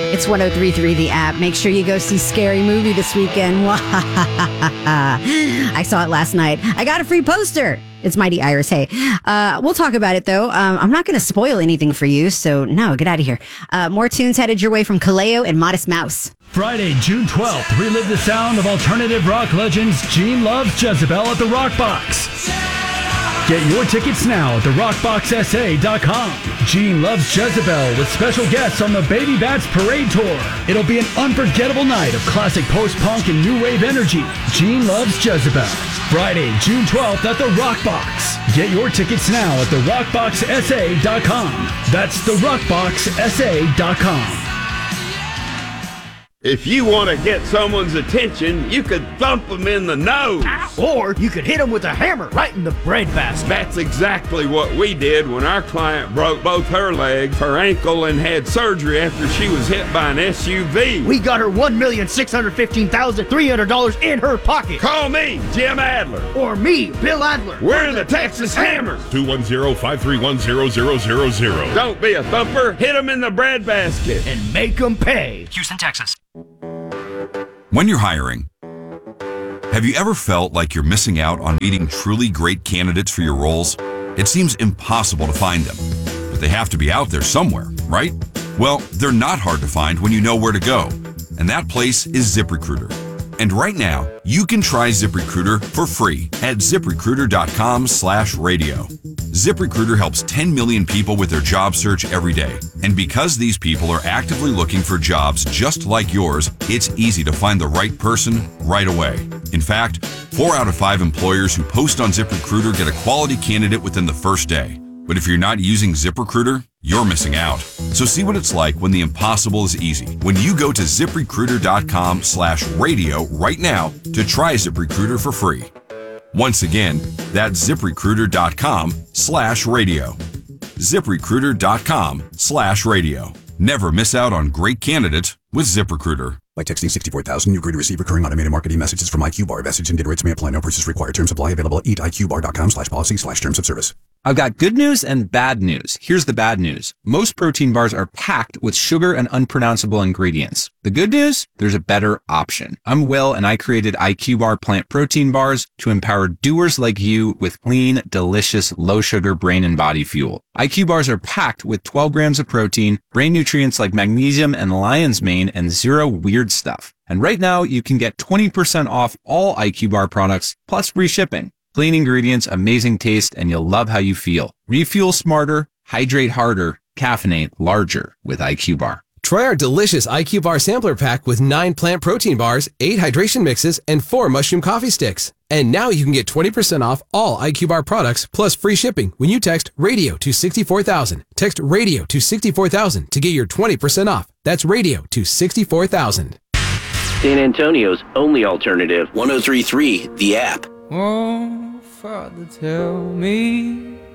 It's 103.3 The App. Make sure you go see Scary Movie this weekend. I saw it last night. I got a free poster. It's Mighty Iris. Hey, we'll talk about it, though. I'm not going to spoil anything for you, so no, get out of here. More tunes headed your way from Kaleo and Modest Mouse. Friday, June 12th, relive the sound of alternative rock legends Gene Loves Jezebel at the Rock Box. Get your tickets now at therockboxsa.com. Gene Loves Jezebel with special guests on the Baby Bats Parade Tour. It'll be an unforgettable night of classic post-punk and new wave energy. Gene Loves Jezebel. Friday, June 12th at the Rock Box. Get your tickets now at therockboxsa.com. That's therockboxsa.com. If you want to get someone's attention, you could thump them in the nose. Or you could hit them with a hammer right in the breadbasket. That's exactly what we did when our client broke both her legs, her ankle, and had surgery after she was hit by an SUV. We got her $1,615,300 in her pocket. Call me, Jim Adler. Or me, Bill Adler. We're the Texas Hammers. 210-531-0000. Don't be a thumper. Hit them in the breadbasket. And make them pay. Houston, Texas. When you're hiring, have you ever felt like you're missing out on meeting truly great candidates for your roles? It seems impossible to find them, but they have to be out there somewhere, right? Well, they're not hard to find when you know where to go, and that place is ZipRecruiter. And right now, you can try ZipRecruiter for free at ZipRecruiter.com/radio. ZipRecruiter helps 10 million people with their job search every day. And because these people are actively looking for jobs just like yours, it's easy to find the right person right away. In fact, 4 out of 5 employers who post on ZipRecruiter get a quality candidate within the first day. But if you're not using ZipRecruiter, you're missing out. So see what it's like when the impossible is easy. When you go to ZipRecruiter.com/radio right now to try ZipRecruiter for free. Once again, that's ZipRecruiter.com/radio. ZipRecruiter.com/radio. Never miss out on great candidates with ZipRecruiter. By texting 64,000, you agree to receive recurring automated marketing messages from IQ Bar. Message and data rates may apply. No purchase required. Terms apply. Available at eatiqbar.com/policy/terms of service. I've got good news and bad news. Here's the bad news. Most protein bars are packed with sugar and unpronounceable ingredients. The good news? There's a better option. I'm Will, and I created IQ Bar plant protein bars to empower doers like you with clean, delicious, low-sugar brain and body fuel. IQ bars are packed with 12 grams of protein, brain nutrients like magnesium and lion's mane, and zero weird stuff. And right now, you can get 20% off all IQ Bar products, plus free shipping. Clean ingredients, amazing taste, and you'll love how you feel. Refuel smarter, hydrate harder, caffeinate larger with IQ Bar. Try our delicious IQ Bar sampler pack with 9 plant protein bars, 8 hydration mixes, and 4 mushroom coffee sticks. And now you can get 20% off all IQ Bar products plus free shipping when you text RADIO to 64,000. Text RADIO to 64,000 to get your 20% off. That's RADIO to 64,000. San Antonio's only alternative. 103.3 The App. Oh, Father, tell me